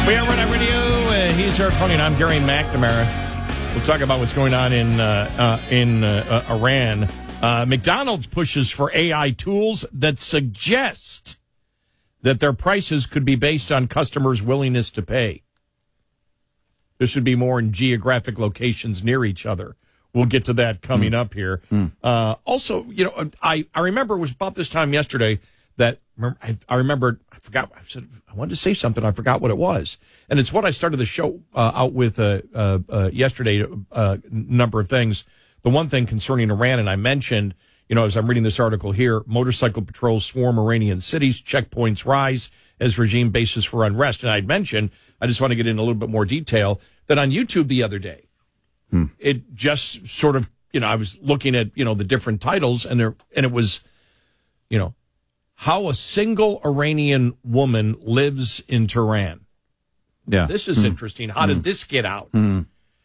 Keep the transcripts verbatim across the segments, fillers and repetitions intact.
We are Red Radio. Uh, he's Eric Pony, and I'm Gary McNamara. We'll talk about what's going on in uh, uh, in uh, uh, Iran. Uh, McDonald's pushes for A I tools that suggest that their prices could be based on customers' willingness to pay. There should be more in geographic locations near each other. We'll get to that coming mm. up here. Mm. Uh, also, you know, I, I remember it was about this time yesterday that I, I remembered, I forgot, I said, I wanted to say something, I forgot what it was. And it's what I started the show uh, out with uh, uh, uh, yesterday, a uh, number of things. The one thing concerning Iran, and I mentioned, you know, as I'm reading this article here, motorcycle patrols swarm Iranian cities, checkpoints rise as regime bases for unrest. And I'd mentioned, I just want to get in a little bit more detail, that on YouTube the other day, hmm. it just sort of, you know, I was looking at, you know, the different titles, and there, and it was, you know, how a single Iranian woman lives in Tehran. Yeah. This is mm. interesting. How mm. did this get out? Mm.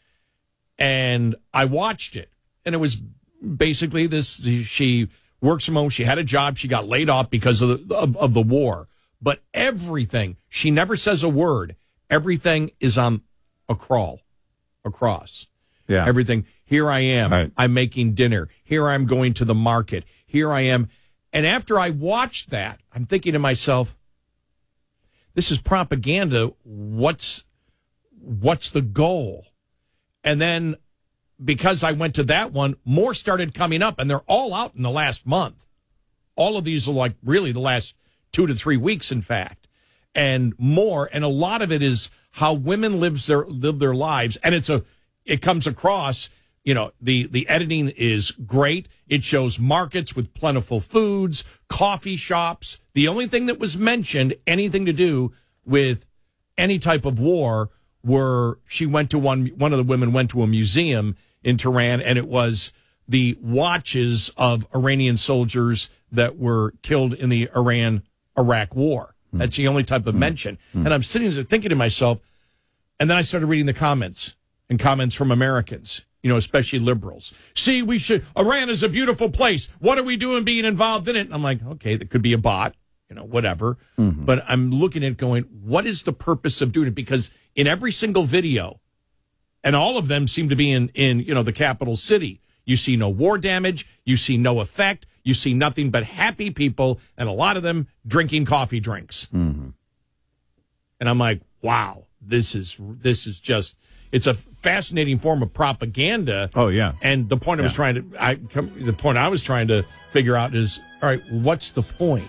And I watched it, and it was basically this. She works from home. She had a job. She got laid off because of the, of, of the war. But everything, she never says a word. Everything is on a crawl across. Yeah. Everything. Here I am. Right. I'm making dinner. Here I'm going to the market. Here I am. And after I watched that, I'm thinking to myself, this is propaganda. What's what's the goal? And then because I went to that one, more started coming up, and they're all out in the last month. All of these are like really the last two to three weeks, in fact, and more. And a lot of it is how women lives their live their lives, and it's a it comes across. You know, the, the editing is great. It shows markets with plentiful foods, coffee shops. The only thing that was mentioned, anything to do with any type of war, were she went to one, one of the women went to a museum in Tehran, and it was the watches of Iranian soldiers that were killed in the Iran-Iraq war. Mm. That's the only type of mm. mention. Mm. And I'm sitting there thinking to myself, and then I started reading the comments and comments from Americans. You know, especially liberals. See, we should, Iran is a beautiful place. What are we doing being involved in it? And I'm like, okay, that could be a bot, you know, whatever. Mm-hmm. But I'm looking at it going, what is the purpose of doing it? Because in every single video, and all of them seem to be in, in, you know, the capital city, you see no war damage, you see no effect, you see nothing but happy people, and a lot of them drinking coffee drinks. Mm-hmm. And I'm like, wow, this is, this is just... It's a fascinating form of propaganda. Oh, yeah. And the point I was yeah. trying to, I, the point I was trying to figure out is, all right, what's the point?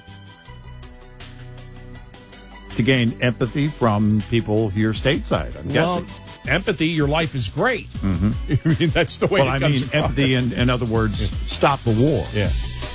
To gain empathy from people here stateside, I'm well, guessing. Empathy, your life is great. Mm-hmm. I mean, that's the way well, it I comes mean, empathy, in, in other words, yeah. stop the war. Yeah.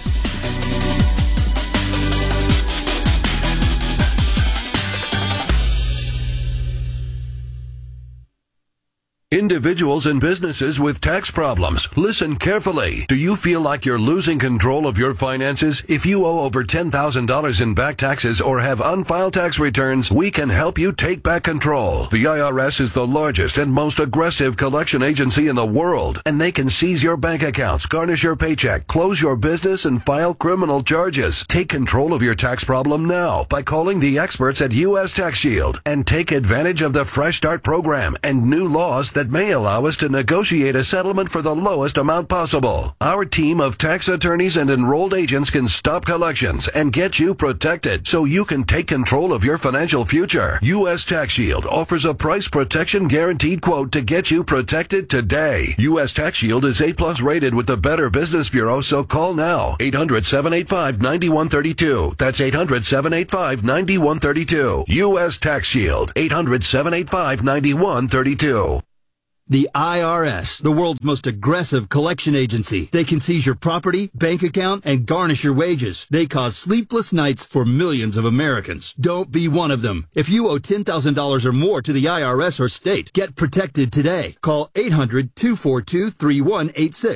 Individuals and businesses with tax problems, listen carefully. Do you feel like you're losing control of your finances? If you owe over ten thousand dollars in back taxes or have unfiled tax returns, we can help you take back control. The I R S is the largest and most aggressive collection agency in the world, and they can seize your bank accounts, garnish your paycheck, close your business, and file criminal charges. Take control of your tax problem now by calling the experts at U S Tax Shield and take advantage of the Fresh Start program and new laws that may allow us to negotiate a settlement for the lowest amount possible. Our team of tax attorneys and enrolled agents can stop collections and get you protected so you can take control of your financial future. U S Tax Shield offers a price protection guaranteed quote to get you protected today. U S Tax Shield is A plus rated with the Better Business Bureau, so call now. eight hundred, seven eight five, nine one three two. That's eight hundred, seven eight five, nine one three two. U S Tax Shield. eight hundred, seven eight five, nine one three two. The I R S, the world's most aggressive collection agency. They can seize your property, bank account, and garnish your wages. They cause sleepless nights for millions of Americans. Don't be one of them. If you owe ten thousand dollars or more to the I R S or state, get protected today. Call eight hundred, two four two, three one eight six.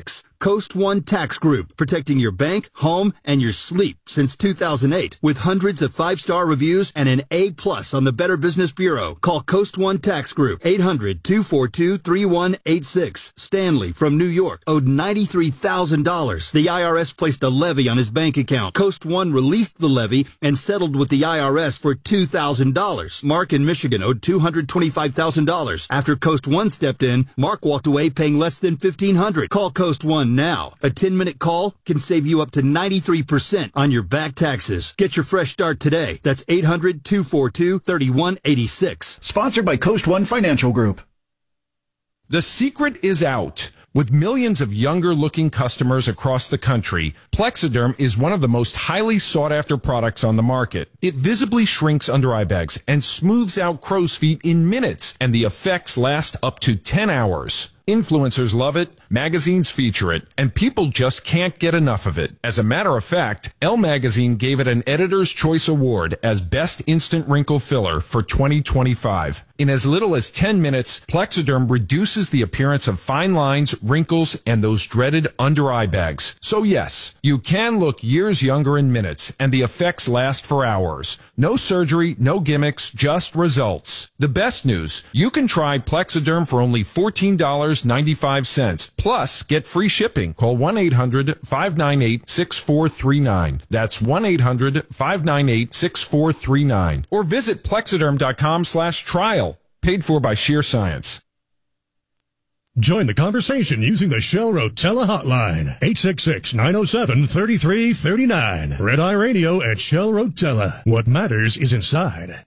Coast One Tax Group, protecting your bank, home, and your sleep since two thousand eight. With hundreds of five-star reviews and an A plus on the Better Business Bureau. Call Coast One Tax Group, eight hundred, two four two, three one eight six. Stanley from New York owed ninety-three thousand dollars. The I R S placed a levy on his bank account. Coast One released the levy and settled with the I R S for two thousand dollars. Mark in Michigan owed two hundred twenty-five thousand dollars. After Coast One stepped in, Mark walked away paying less than fifteen hundred dollars. Call Coast One now. A ten-minute call can save you up to ninety-three percent on your back taxes. Get your fresh start today. That's eight hundred, two four two, three one eight six. Sponsored by Coast One Financial Group. The secret is out. With millions of younger-looking customers across the country, Plexiderm is one of the most highly sought-after products on the market. It visibly shrinks under eye bags and smooths out crow's feet in minutes, and the effects last up to ten hours. Influencers love it, magazines feature it, and people just can't get enough of it. As a matter of fact, Elle Magazine gave it an Editor's Choice Award as Best Instant Wrinkle Filler for twenty twenty-five. In as little as ten minutes, Plexiderm reduces the appearance of fine lines, wrinkles, and those dreaded under-eye bags. So yes, you can look years younger in minutes, and the effects last for hours. No surgery, no gimmicks, just results. The best news, you can try Plexiderm for only fourteen dollars and ninety-five cents. Plus, get free shipping. Call one eight hundred, five nine eight, six four three nine. That's one eight hundred, five nine eight, six four three nine. Or visit plexiderm.com slash trial. Paid for by Sheer Science. Join the conversation using the Shell Rotella hotline. eight six six, nine oh seven, three three three nine. Red Eye Radio at Shell Rotella. What matters is inside.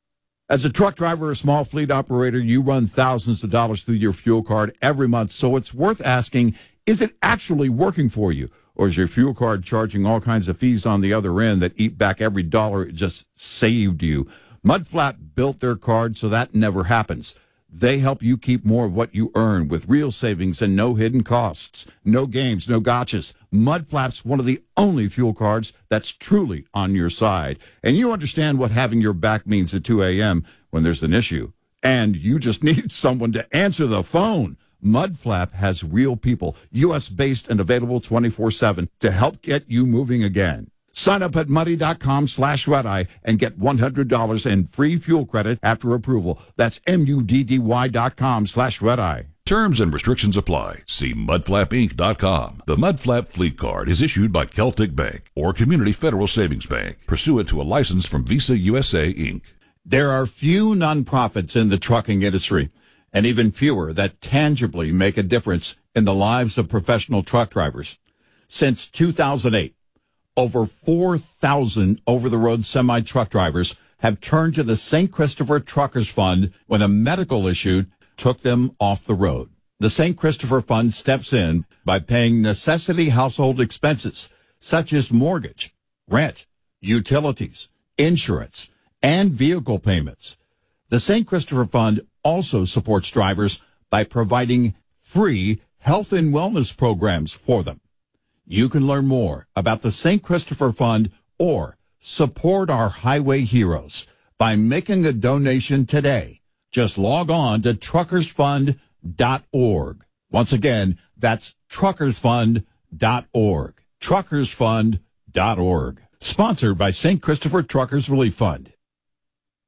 As a truck driver or small fleet operator, you run thousands of dollars through your fuel card every month, so it's worth asking, is it actually working for you? Or is your fuel card charging all kinds of fees on the other end that eat back every dollar it just saved you? Mudflap built their card so that never happens. They help you keep more of what you earn with real savings and no hidden costs. No games, no gotchas. Mudflap's one of the only fuel cards that's truly on your side. And you understand what having your back means at two a.m. when there's an issue. And you just need someone to answer the phone. Mudflap has real people, U S-based and available twenty-four seven to help get you moving again. Sign up at muddy.com slash redeye and get one hundred dollars in free fuel credit after approval. That's M-U-D-D-Y dot com slash redeye. Terms and restrictions apply. See mudflap inc dot com. The Mudflap Fleet Card is issued by Celtic Bank or Community Federal Savings Bank, pursuant to a license from Visa U S A, Incorporated. There are few nonprofits in the trucking industry, and even fewer that tangibly make a difference in the lives of professional truck drivers. Since two thousand eight, over four thousand over-the-road semi-truck drivers have turned to the Saint Christopher Truckers Fund when a medical issue took them off the road. The Saint Christopher Fund steps in by paying necessity household expenses such as mortgage, rent, utilities, insurance, and vehicle payments. The Saint Christopher Fund also supports drivers by providing free health and wellness programs for them. You can learn more about the Saint Christopher Fund or support our highway heroes by making a donation today. Just log on to truckers fund dot org. Once again, that's truckers fund dot org. truckers fund dot org. Sponsored by Saint Christopher Truckers Relief Fund.